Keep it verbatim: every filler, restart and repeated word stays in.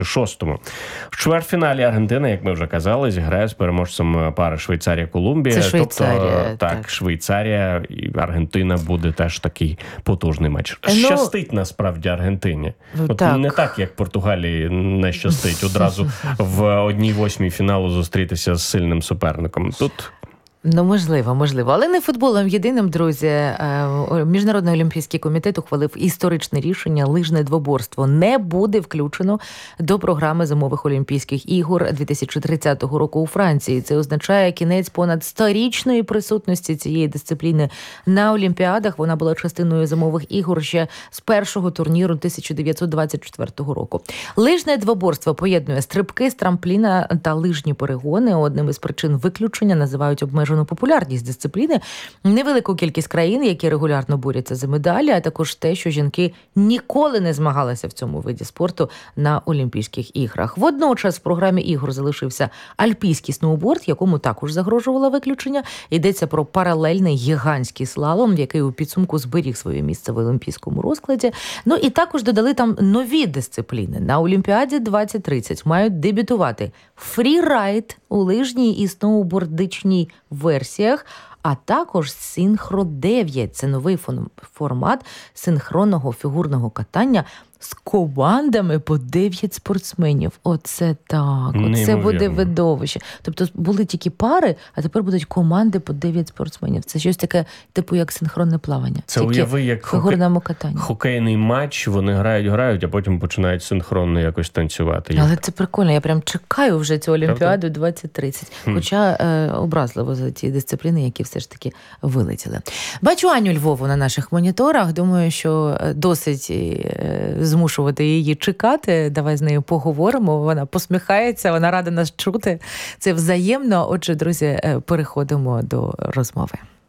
шостому. В чвертьфіналі Аргентина, як ми вже казали, зіграє з переможцем пари Швейцарія-Колумбія. Це Швейцарія. Тобто, так, так, Швейцарія і Аргентина буде теж такий потужний матч. Ну, щастить насправді Аргентині. От так. Не так, як Португалії не щастить одразу в одній восьмій фіналу зустрітися з сильним суперником. Тут... Ну, можливо, можливо. Але не футболом єдиним, друзі. Міжнародний олімпійський комітет ухвалив історичне рішення. Лижне двоборство не буде включено до програми зимових Олімпійських ігор дві тисячі тридцятого року у Франції. Це означає кінець понад сторічної присутності цієї дисципліни на Олімпіадах. Вона була частиною зимових ігор ще з першого турніру тисяча дев'ятсот двадцять четвертого року. Лижне двоборство поєднує стрибки з трампліна та лижні перегони. Одним із причин виключення називають обмеження популярність дисципліни, невелику кількість країн, які регулярно борються за медалі, а також те, що жінки ніколи не змагалися в цьому виді спорту на Олімпійських іграх. Водночас в програмі ігор залишився альпійський сноуборд, якому також загрожувало виключення. Йдеться про паралельний гігантський слалом, який у підсумку зберіг своє місце в олімпійському розкладі. Ну і також додали там нові дисципліни. На Олімпіаді двадцять тридцять мають дебютувати фрірайд у лижній і сноубордичній версіях, а також синхро дев'ять. Це новий формат синхронного фігурного катання з командами по дев'ять спортсменів. Оце так. Оце буде видовище. Тобто були тільки пари, а тепер будуть команди по дев'ять спортсменів. Це щось таке, типу, як синхронне плавання. Це тільки уяви, як фігурному катанні. Хокейний матч, вони грають-грають, а потім починають синхронно якось танцювати. Але це прикольно. Я прям чекаю вже цю Олімпіаду двадцять тридцять. Хм. Хоча е, образливо за ті дисципліни, які все ж таки вилетіли. Бачу Аню Львову на наших моніторах. Думаю, що досить е, змушувати її чекати. Давай з нею поговоримо. Вона посміхається, вона рада нас чути. Це взаємно. Отже, друзі, переходимо до розмови.